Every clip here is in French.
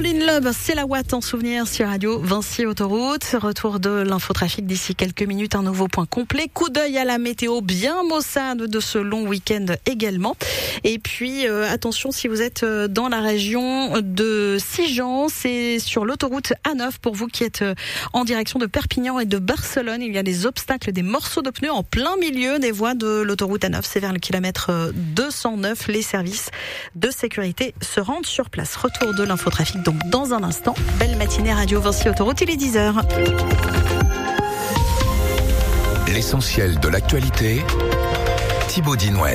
All in Love, c'est la Watt en souvenir sur Radio Vinci Autoroute. Retour de l'infotrafic d'ici quelques minutes, un nouveau point complet. Coup d'œil à la météo bien maussade de ce long week-end également. Et puis attention, si vous êtes dans la région de Sigean, c'est sur l'autoroute A9 pour vous qui êtes en direction de Perpignan et de Barcelone. Il y a des obstacles, des morceaux de pneus en plein milieu des voies de l'autoroute A9. C'est vers le kilomètre 209. Les services de sécurité se rendent sur place. Retour de l'infotrafic donc dans un instant. Belle matinée Radio Vinci Autoroute, il est 10h. L'essentiel de l'actualité, Thibaut Dinouel.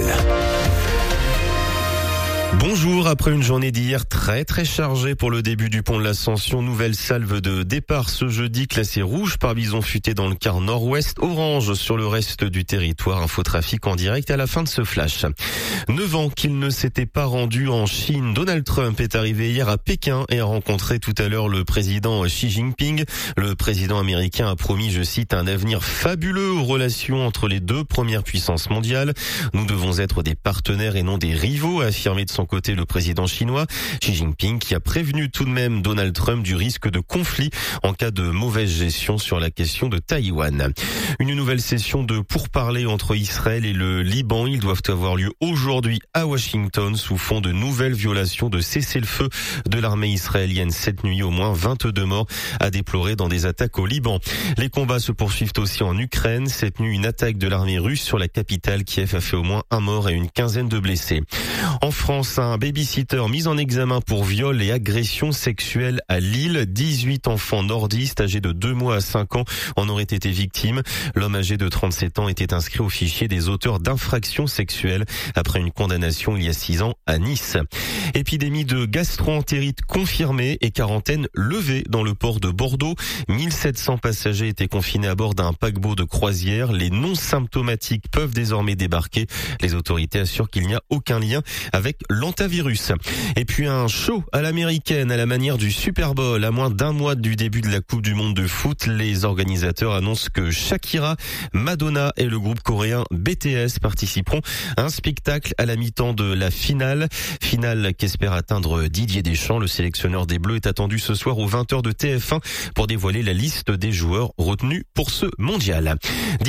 Bonjour, après une journée d'hier très chargée pour le début du pont de l'Ascension, nouvelle salve de départ ce jeudi, classée rouge par bison futé dans le quart nord-ouest, orange sur le reste du territoire. Infotrafic en direct à la fin de ce flash. 9 ans qu'il ne s'était pas rendu en Chine, Donald Trump est arrivé hier à Pékin et a rencontré tout à l'heure le président Xi Jinping. Le président américain a promis, je cite, un avenir fabuleux aux relations entre les deux premières puissances mondiales. Nous devons être des partenaires et non des rivaux, a affirmé de son côté le président chinois. Xi Jinping qui a prévenu tout de même Donald Trump du risque de conflit en cas de mauvaise gestion sur la question de Taïwan. Une nouvelle session de pourparlers entre Israël et le Liban. Ils doivent avoir lieu aujourd'hui à Washington sous fond de nouvelles violations de cessez-le-feu de l'armée israélienne. Cette nuit, au moins 22 morts à déplorer dans des attaques au Liban. Les combats se poursuivent aussi en Ukraine. Cette nuit, une attaque de l'armée russe sur la capitale Kiev a fait au moins un mort et une quinzaine de blessés. En France, un babysitter mis en examen pour viol et agression sexuelle à Lille. 18 enfants nordistes âgés de 2 mois à 5 ans en auraient été victimes. L'homme âgé de 37 ans était inscrit au fichier des auteurs d'infractions sexuelles après une condamnation il y a 6 ans à Nice. Épidémie de gastro-entérite confirmée et quarantaine levée dans le port de Bordeaux. 1700 passagers étaient confinés à bord d'un paquebot de croisière. Les non-symptomatiques peuvent désormais débarquer. Les autorités assurent qu'il n'y a aucun lien avec l'antavirus. Et puis un show à l'américaine à la manière du Super Bowl. À moins d'un mois du début de la Coupe du Monde de foot, les organisateurs annoncent que Shakira, Madonna et le groupe coréen BTS participeront à un spectacle à la mi-temps de la finale. Finale qu'espère atteindre Didier Deschamps. Le sélectionneur des Bleus est attendu ce soir aux 20h de TF1 pour dévoiler la liste des joueurs retenus pour ce mondial.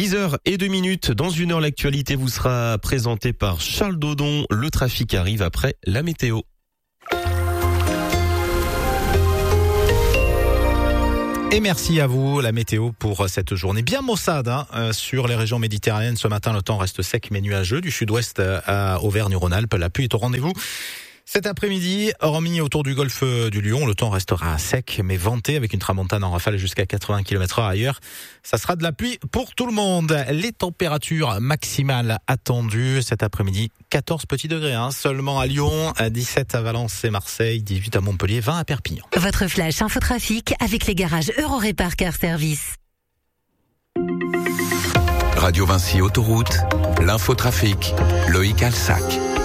10h02. Dans une heure, l'actualité vous sera présentée par Charles Dodon. Le trafic arrive après la météo. Et merci à vous, la météo, pour cette journée bien maussade sur les régions méditerranéennes. Ce matin, le temps reste sec mais nuageux. Du sud-ouest à Auvergne-Rhône-Alpes, la pluie est au rendez-vous. Cet après-midi, hormis autour du golfe du Lion, le temps restera sec mais venté avec une tramontane en rafale jusqu'à 80 km/h ailleurs. Ça sera de la pluie pour tout le monde. Les températures maximales attendues cet après-midi, 14 petits degrés seulement à Lyon, 17 à Valence et Marseille, 18 à Montpellier, 20 à Perpignan. Votre flash infotrafic avec les garages Eurorépar Car Service. Radio Vinci Autoroute, l'infotrafic, Loïc Alsac.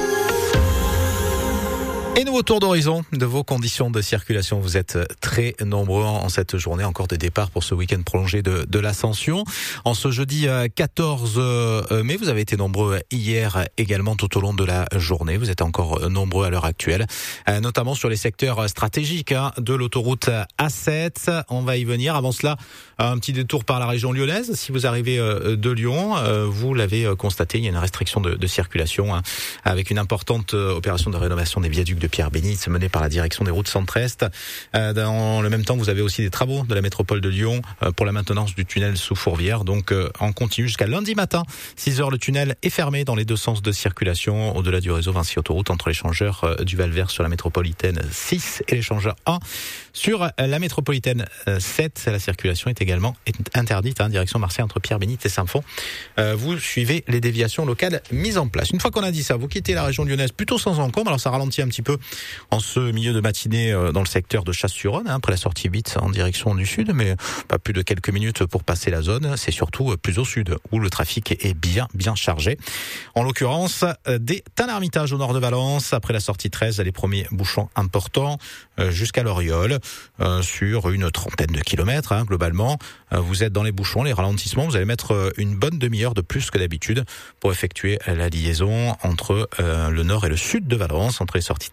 Et nouveau tour d'horizon de vos conditions de circulation. Vous êtes très nombreux en cette journée, encore de départ pour ce week-end prolongé de l'Ascension. En ce jeudi 14 mai, vous avez été nombreux hier également tout au long de la journée. Vous êtes encore nombreux à l'heure actuelle, notamment sur les secteurs stratégiques de l'autoroute A7. On va y venir. Avant cela, un petit détour par la région lyonnaise. Si vous arrivez de Lyon, vous l'avez constaté, il y a une restriction de circulation avec une importante opération de rénovation des viaducs de Pierre-Bénite menée par la direction des routes centre-est. Dans le même temps, vous avez aussi des travaux de la métropole de Lyon pour la maintenance du tunnel sous Fourvière. Donc en continu jusqu'à lundi matin, 6h, le tunnel est fermé dans les deux sens de circulation au-delà du réseau Vinci Autoroute entre l'échangeur du Val-Vert sur la métropolitaine 6 et l'échangeur 1 sur la métropolitaine 7. La circulation est également interdite direction Marseille entre Pierre-Bénite et Saint-Fond. Vous suivez les déviations locales mises en place. Une fois qu'on a dit ça, vous quittez la région lyonnaise plutôt sans encombre. Alors ça ralentit un petit peu en ce milieu de matinée dans le secteur de Chasse-sur-Rhône, après la sortie 8 en direction du sud, mais pas plus de quelques minutes pour passer la zone. C'est surtout plus au sud où le trafic est bien chargé. En l'occurrence, des Tain-l'Hermitage au nord de Valence, après la sortie 13, les premiers bouchons importants jusqu'à l'Oriole, sur une trentaine de kilomètres globalement. Vous êtes dans les bouchons, les ralentissements, vous allez mettre une bonne demi-heure de plus que d'habitude pour effectuer la liaison entre le nord et le sud de Valence, entre les sorties 13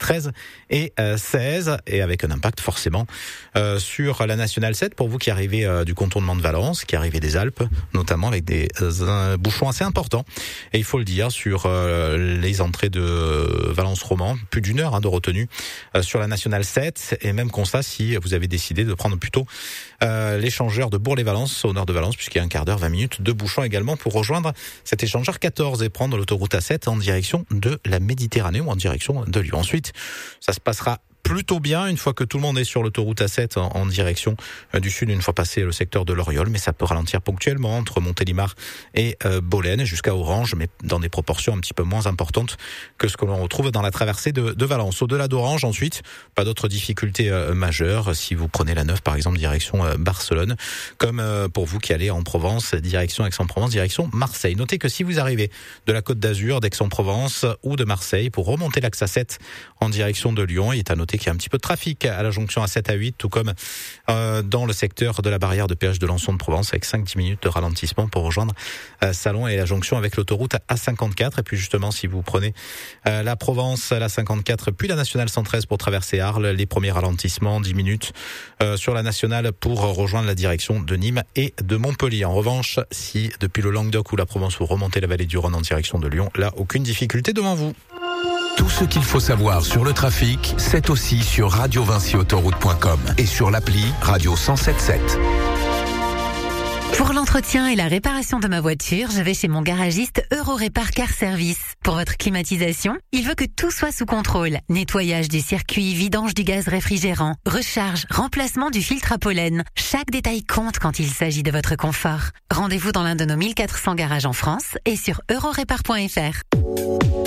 13 et 16, et avec un impact forcément sur la Nationale 7 pour vous qui arrivez du contournement de Valence, qui arrivez des Alpes, notamment avec des bouchons assez importants. Et il faut le dire, sur les entrées de Valence-Roman, plus d'une heure de retenue sur la Nationale 7, et même constat si vous avez décidé de prendre plutôt l'échangeur de Bourg-les-Valence au nord de Valence, puisqu'il y a un quart d'heure, 20 minutes de bouchons également pour rejoindre cet échangeur 14 et prendre l'autoroute A7 en direction de la Méditerranée ou en direction de Lyon. Ensuite, ça se passera plutôt bien une fois que tout le monde est sur l'autoroute A7 en direction du sud, une fois passé le secteur de l'Oriol, mais ça peut ralentir ponctuellement entre Montélimar et Bolène jusqu'à Orange, mais dans des proportions un petit peu moins importantes que ce que l'on retrouve dans la traversée de Valence. Au-delà d'Orange, ensuite, pas d'autres difficultés majeures si vous prenez la 9 par exemple direction Barcelone, comme pour vous qui allez en Provence, direction Aix-en-Provence, direction Marseille. Notez que si vous arrivez de la Côte d'Azur, d'Aix-en-Provence ou de Marseille pour remonter l'axe A7 en direction de Lyon, il est à noter qu'il y a un petit peu de trafic à la jonction A7 à 8, tout comme dans le secteur de la barrière de péage de Lançon de Provence, avec 5-10 minutes de ralentissement pour rejoindre Salon et la jonction avec l'autoroute A54. Et puis justement, si vous prenez la Provence, la 54, puis la Nationale 113 pour traverser Arles, les premiers ralentissements, 10 minutes sur la Nationale pour rejoindre la direction de Nîmes et de Montpellier. En revanche, si depuis le Languedoc ou la Provence vous remontez la vallée du Rhône en direction de Lyon, là, aucune difficulté devant vous. Tout ce qu'il faut savoir sur le trafic, c'est aussi sur radiovinciautoroute.com et sur l'appli Radio 107.7. Pour l'entretien et la réparation de ma voiture, je vais chez mon garagiste Eurorépar Car Service. Pour votre climatisation, il veut que tout soit sous contrôle. Nettoyage du circuit, vidange du gaz réfrigérant, recharge, remplacement du filtre à pollen. Chaque détail compte quand il s'agit de votre confort. Rendez-vous dans l'un de nos 1400 garages en France et sur eurorépar.fr.